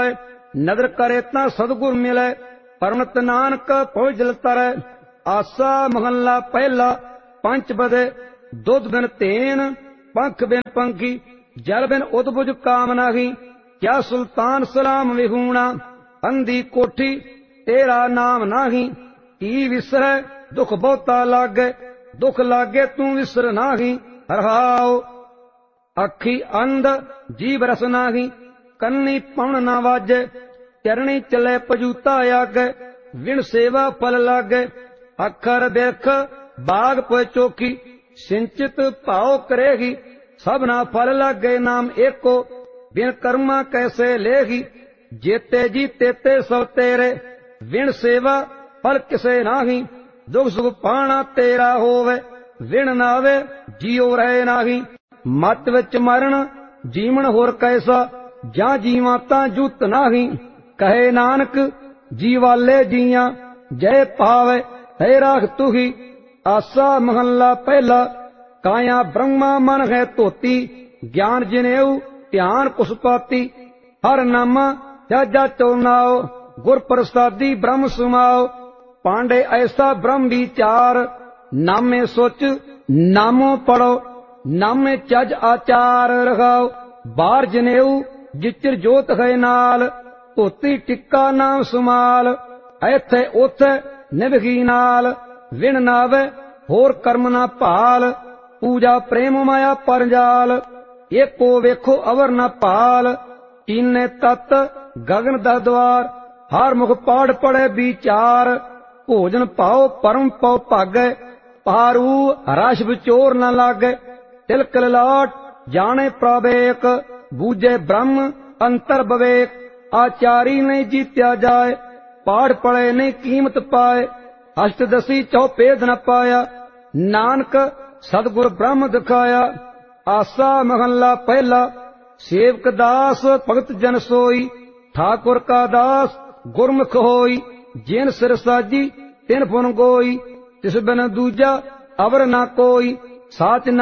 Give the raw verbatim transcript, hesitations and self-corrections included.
जाए। नदर करे तां सतगुर मिले, परमत नानक पहुँच जल तरै। आसा महला पहला। पंच बदे दुध बिन तेन, पंख बिन पंखी, जल बिन उदबुज काम नाही। क्या सुल्तान सलाम विहूणा, अंधी कोठी तेरा नाम नाही। की विसरै दुख बहुता लागे, दुख लागे तू विसर नाही। हरहाओ अखी अंध जीव रस नाही, कन्नी पौन ना वाजे। चरणी चले पजूता आगे, विण सेवा फल लागे। अखर देख बाग पोए चोखी, सिंचित भाव करेगी। सबना फल लागे नाम एको, बिन कर्मा कैसे लेगी। जेते जी तेते सब तेरे, विण सेवा फल किसे नाही। दुख सुख पाना तेरा होवे, विण नावे जियो रहे नाही। मत विच मरण जीवन होर कैसा, जा जीवा तां जुत नाही। कहे नानक जीवाले जिया, जय पावे है राख तुही। आसा महला पहला। काया ब्रह्मा मन है धोती, ज्ञान जिनेऊ ध्यान कुसपाती। हर नामा जाजा चौनाओ, गुर प्रसादी ब्रह्म सुमाओ। पांडे ऐसा ब्रह्म विचार, नामे सोच नामो पढ़ो। नामे चज आचार रखाओ, बार जनेऊ जिचर जोत है नाल। धोती टिक्का नाम सुमाल, ऐथे ओथे निभगी नाल। विण नावे होर कर्म ना भाल, पूजा प्रेम माया परजाल। एको वेखो अवर ना पाल, कीने तत गगन दा द्वार। हर मुख पाड़ पड़े विचार, भोजन पाओ परम पाओ भागे। पारू रस विचोर न लागे, तिलक ललाट जाने प्रवेक। बूझे ब्रह्म अंतर विवेक, आचारी नहीं जीत्या जाए। पाड़ पड़े नहीं कीमत पाए, अष्टदशी चौपेद न पाया। नानक सतगुर ब्रह्म दिखाया। आसा महला पहला। सेवक दास भगत जन सोई, ठाकुर का दास गुरमुख होई। जिन सिर साजी तिन फुन गोई, तिस बिन दूजा अवर ना कोई। साच